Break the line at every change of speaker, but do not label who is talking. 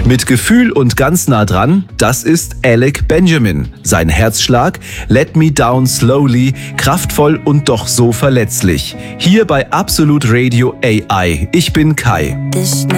Mit Gefühl und ganz nah dran, das ist Alec Benjamin. Sein Herzschlag, Let Me Down Slowly, kraftvoll und doch so verletzlich. Hier bei Absolute Radio AI. Ich bin Kai.